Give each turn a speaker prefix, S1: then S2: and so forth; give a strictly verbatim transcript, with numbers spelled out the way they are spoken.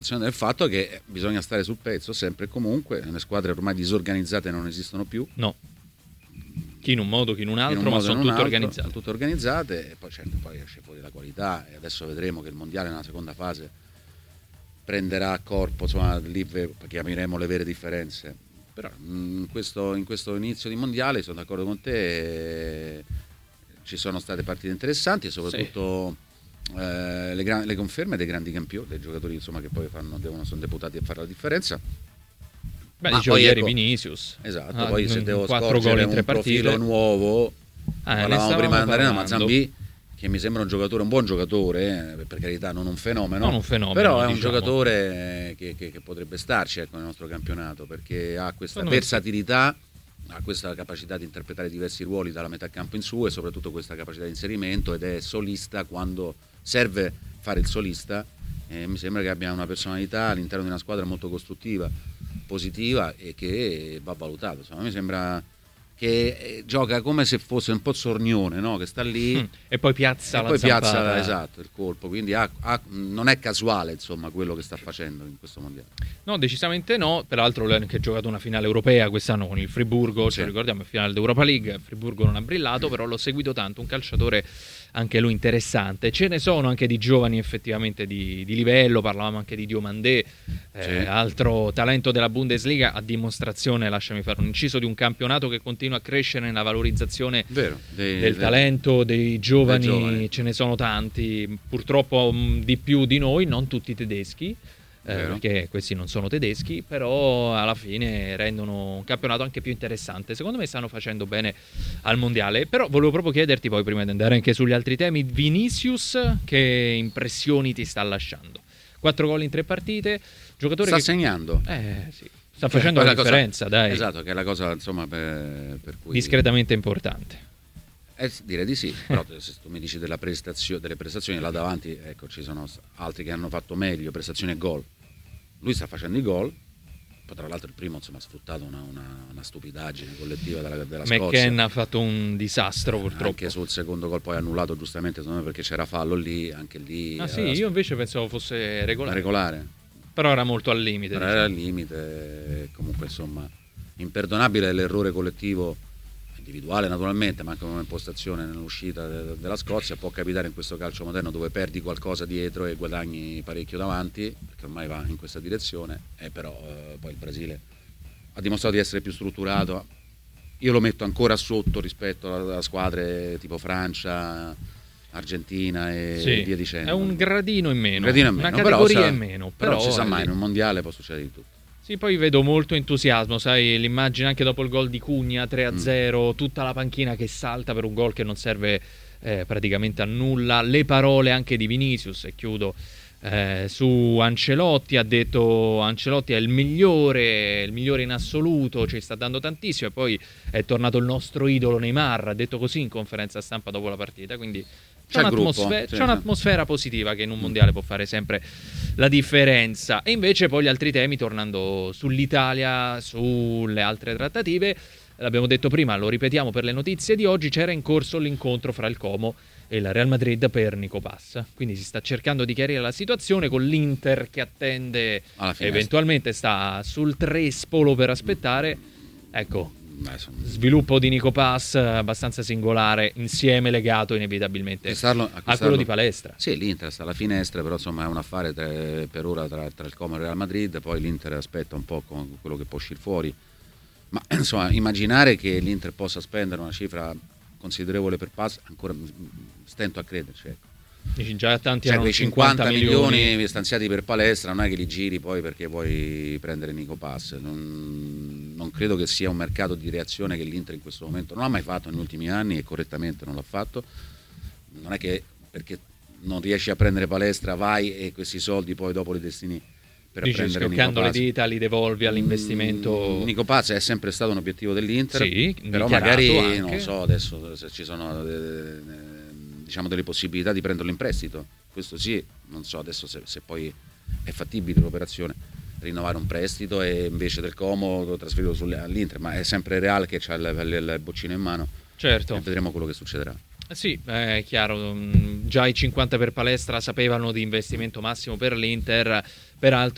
S1: dimostrazione del fatto che bisogna stare sul pezzo sempre e comunque. Le squadre ormai disorganizzate non esistono più.
S2: No. Chi in un modo, chi in un altro,
S1: in un
S2: ma
S1: modo,
S2: sono
S1: in un
S2: tutte
S1: altro,
S2: organizzate.
S1: Sono tutte organizzate e poi certo poi esce fuori la qualità e adesso vedremo che il mondiale nella seconda fase prenderà corpo, insomma lì capiremo le vere differenze. Però in questo, in questo inizio di mondiale sono d'accordo con te, eh, ci sono state partite interessanti e soprattutto sì. eh, le, gran, le conferme dei grandi campioni, dei giocatori insomma che poi fanno, devono, sono deputati a fare la differenza.
S2: Beh, dicevo ieri ecco, Vinicius.
S1: Esatto,
S2: ah,
S1: poi se devo
S2: quattro gol in tre
S1: un
S2: partite.
S1: profilo nuovo,
S2: ah,
S1: parlavamo prima di andare a Mazambi, che mi sembra un giocatore, un buon giocatore, eh, per carità non un fenomeno,
S2: non un fenomeno
S1: però è
S2: diciamo.
S1: un giocatore che, che, che potrebbe starci ecco, nel nostro campionato, perché ha questa versatilità, ha questa capacità di interpretare diversi ruoli dalla metà campo in su e soprattutto questa capacità di inserimento, ed è solista quando serve fare il solista. Eh, mi sembra che abbia una personalità all'interno di una squadra molto costruttiva, positiva e che va valutato. Insomma, mi sembra che gioca come se fosse un po' Sornione, no? Che sta lì
S2: mm, e poi piazza
S1: e
S2: la
S1: poi
S2: zampata.
S1: piazza esatto il colpo, quindi ha, ha, non è casuale insomma quello che sta facendo in questo mondiale.
S2: No, decisamente no. Peraltro lui ha anche giocato una finale europea quest'anno con il Friburgo,
S1: sì.
S2: Ci ricordiamo, il finale d'Europa League. Friburgo non ha brillato, però l'ho seguito tanto, un calciatore anche lui interessante. Ce ne sono anche di giovani effettivamente di, di livello, parlavamo anche di Diomandé, eh,
S1: sì.
S2: altro talento della Bundesliga, a dimostrazione, lasciami fare un inciso, di un campionato che continua a crescere nella valorizzazione
S1: Vero, dei,
S2: del
S1: dei,
S2: talento dei giovani,
S1: dei giovani,
S2: ce ne sono tanti, purtroppo mh, di più di noi, non tutti tedeschi. Eh, perché questi non sono tedeschi, però alla fine rendono un campionato anche più interessante. Secondo me stanno facendo bene al mondiale. Però volevo proprio chiederti poi, prima di andare anche sugli altri temi, Vinicius, che impressioni ti sta lasciando? Quattro gol in tre partite, giocatore
S1: sta
S2: che...
S1: segnando,
S2: eh, sì. sta facendo la differenza,
S1: cosa,
S2: dai.
S1: esatto, che è la cosa insomma per, per cui
S2: discretamente importante.
S1: Eh, direi di sì, però se tu mi dici della prestazio- delle prestazioni là davanti, ecco, ci sono altri che hanno fatto meglio, prestazioni e gol. Lui sta facendo i gol, poi tra l'altro il primo insomma ha sfruttato una, una, una stupidaggine collettiva della, della Scozia.
S2: McKenna ha fatto un disastro purtroppo.
S1: Anche sul secondo gol poi annullato giustamente, secondo me, perché c'era fallo lì, anche lì.
S2: Ah sì, io invece pensavo fosse regolare.
S1: regolare.
S2: Però era molto al limite.
S1: Però
S2: diciamo.
S1: era al limite, comunque insomma, imperdonabile l'errore collettivo, individuale naturalmente, ma anche come impostazione nell'uscita de- della Scozia. Può capitare in questo calcio moderno dove perdi qualcosa dietro e guadagni parecchio davanti, perché ormai va in questa direzione, e però eh, poi il Brasile ha dimostrato di essere più strutturato. Io lo metto ancora sotto rispetto a, a squadre tipo Francia, Argentina e
S2: sì,
S1: via dicendo.
S2: È un gradino in meno,
S1: un gradino in meno,
S2: una categoria
S1: però,
S2: in meno.
S1: Però,
S2: però
S1: non si sa mai,
S2: lì.
S1: in un mondiale può succedere di tutto.
S2: Sì, poi vedo molto entusiasmo, sai, l'immagine anche dopo il gol di Cugna tre a zero, mm. tutta la panchina che salta per un gol che non serve eh, praticamente a nulla, le parole anche di Vinicius, e chiudo eh, su Ancelotti. Ha detto Ancelotti è il migliore, il migliore in assoluto, ci sta dando tantissimo, e poi è tornato il nostro idolo Neymar, ha detto così in conferenza stampa dopo la partita, quindi c'è, c'è, un'atmosfera, sì, c'è un'atmosfera positiva che in un mondiale può fare sempre la differenza. E invece poi gli altri temi, tornando sull'Italia, sulle altre trattative, l'abbiamo detto prima, lo ripetiamo per le notizie di oggi, c'era in corso l'incontro fra il Como e il Real Madrid per Nico Pass, quindi si sta cercando di chiarire la situazione con l'Inter che attende, eventualmente sta sul trespolo per aspettare. Ecco, sviluppo di Nico Pass abbastanza singolare, insieme legato inevitabilmente acquistarlo, acquistarlo. a quello di Palestra.
S1: Sì, l'Inter sta alla finestra, però insomma è un affare tra, per ora tra, tra il Como e il Real Madrid, poi l'Inter aspetta un po' con quello che può uscire fuori, ma insomma immaginare che l'Inter possa spendere una cifra considerevole per Pass, ancora stento a crederci, ecco.
S2: Dici, già tanti
S1: cioè,
S2: erano
S1: quei cinquanta
S2: milioni.
S1: milioni stanziati per Palestra non è che li giri poi perché vuoi prendere Nico Pass. Non, non credo che sia un mercato di reazione che l'Inter in questo momento non ha mai fatto negli ultimi anni, e correttamente non l'ha fatto. Non è che perché non riesci a prendere Palestra vai e questi soldi poi dopo li destini per
S2: Dici,
S1: prendere Nico
S2: schioccando
S1: Pass.
S2: le dita li devolvi all'investimento.
S1: mm, Nico Pass è sempre stato un obiettivo dell'Inter,
S2: sì,
S1: però magari
S2: anche.
S1: non so adesso se ci sono eh, diciamo delle possibilità di prenderlo in prestito, questo sì, non so adesso se, se poi è fattibile l'operazione, rinnovare un prestito e invece del Como trasferirlo all'Inter, ma è sempre Real che ha il, il, il boccino in mano,
S2: certo,
S1: e vedremo quello che succederà.
S2: Sì, è chiaro, già i cinquanta per Palestra sapevano di investimento massimo per l'Inter, peraltro